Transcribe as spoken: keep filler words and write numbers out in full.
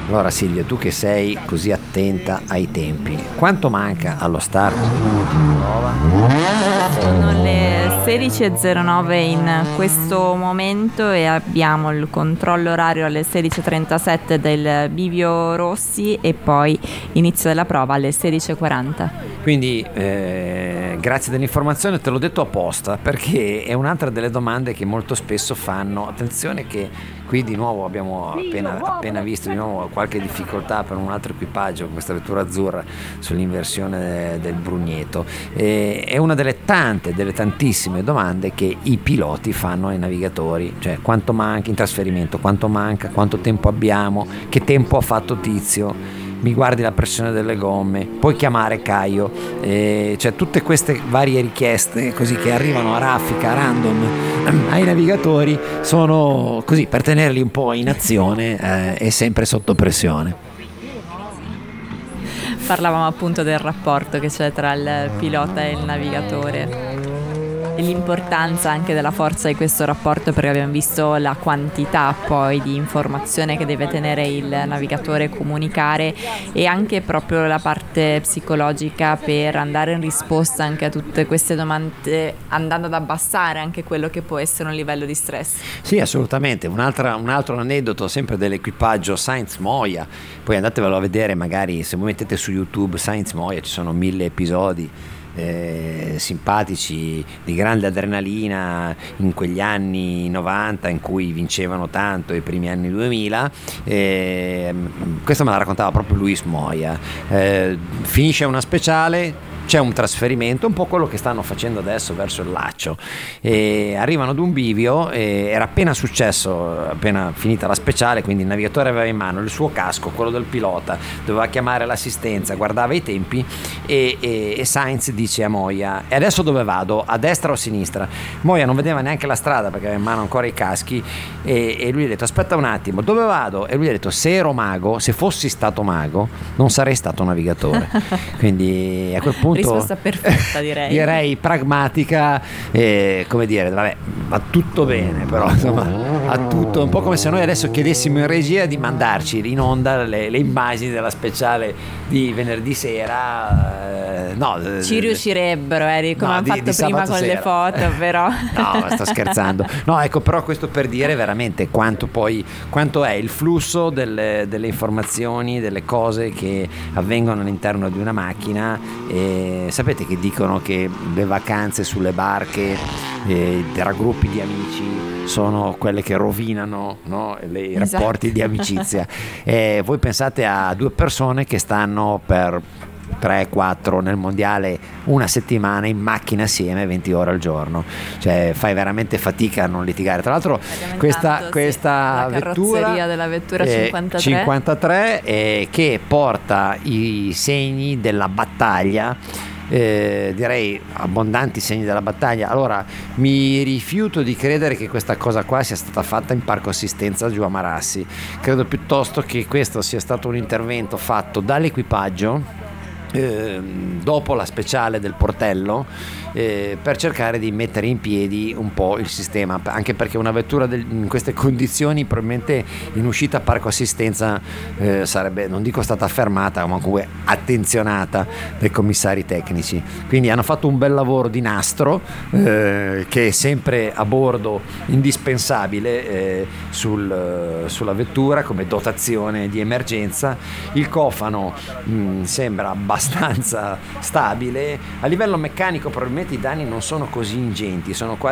Allora Silvia, tu che sei così attenta ai tempi, quanto manca allo start dell'ultima prova? Sono le sedici e zero nove in questo momento e abbiamo il controllo orario alle sedici e trentasette del bivio Rossi e poi inizio della prova alle sedici e quaranta. Quindi eh, grazie dell'informazione, te l'ho detto apposta perché è un'altra delle domande che molto spesso fanno. Attenzione che qui di nuovo abbiamo appena, appena visto di nuovo qualche difficoltà per un altro equipaggio, questa vettura azzurra sull'inversione del Brugneto. E, è una delle tante, delle tantissime domande che i piloti fanno ai navigatori, cioè quanto manca in trasferimento, quanto manca, quanto tempo abbiamo, che tempo ha fatto Tizio, mi guardi la pressione delle gomme, puoi chiamare Caio, eh, cioè tutte queste varie richieste così che arrivano a raffica, random ai navigatori, sono così per tenerli un po' in azione eh, e sempre sotto pressione. Parlavamo appunto del rapporto che c'è tra il pilota e il navigatore e l'importanza anche della forza di questo rapporto, perché abbiamo visto la quantità poi di informazione che deve tenere il navigatore, comunicare, e anche proprio la parte psicologica per andare in risposta anche a tutte queste domande, andando ad abbassare anche quello che può essere un livello di stress. Sì, assolutamente. Un'altra, un altro aneddoto sempre dell'equipaggio Sainz Moia, poi andatevelo a vedere magari se voi mettete su YouTube Sainz Moia, ci sono mille episodi Eh, simpatici, di grande adrenalina in quegli anni novanta in cui vincevano tanto, i primi anni duemila. Eh, questo me la raccontava proprio Luis Moia. Eh, finisce una speciale, c'è un trasferimento, un po' quello che stanno facendo adesso verso il Laccio, e arrivano ad un bivio, e era appena successo, appena finita la speciale, quindi il navigatore aveva in mano il suo casco, quello del pilota, doveva chiamare l'assistenza, guardava i tempi e, e, e Sainz dice a Moia: e adesso dove vado? A destra o a sinistra? Moia non vedeva neanche la strada perché aveva in mano ancora i caschi, e, e lui gli ha detto: aspetta un attimo, dove vado? E lui gli ha detto: se ero mago, se fossi stato mago non sarei stato navigatore. Quindi a quel punto risposta perfetta, direi direi pragmatica, eh, come dire, vabbè, va tutto bene, però insomma ha tutto, un po' come se noi adesso chiedessimo in regia di mandarci in onda le, le immagini della speciale di venerdì sera. eh, no ci riuscirebbero, Eri, come no, hanno di, fatto di prima con sera. le foto, però no, sto scherzando. No, ecco, però questo per dire veramente quanto poi quanto è il flusso delle, delle informazioni, delle cose che avvengono all'interno di una macchina. E sapete che dicono che le vacanze sulle barche eh, tra gruppi di amici sono quelle che rovinano, no? Le, i esatto. rapporti di amicizia. Eh, voi pensate a due persone che stanno per tre quattro nel mondiale una settimana in macchina assieme venti ore al giorno, cioè fai veramente fatica a non litigare. Tra l'altro questa, sì, questa la carrozzeria della vettura cinquantatré, cinquantatré eh, che porta i segni della battaglia, eh, direi abbondanti segni della battaglia. Allora mi rifiuto di credere che questa cosa qua sia stata fatta in parco assistenza giù a Marassi, credo piuttosto che questo sia stato un intervento fatto dall'equipaggio Eh, dopo la speciale del portello, eh, per cercare di mettere in piedi un po' il sistema, anche perché una vettura del, in queste condizioni probabilmente in uscita a parco assistenza eh, sarebbe, non dico stata fermata, ma comunque attenzionata dai commissari tecnici. Quindi hanno fatto un bel lavoro di nastro, eh, che è sempre a bordo, indispensabile eh, sul, sulla vettura come dotazione di emergenza. Il cofano mh, sembra abbastanza abbastanza stabile. A livello meccanico probabilmente i danni non sono così ingenti, sono quasi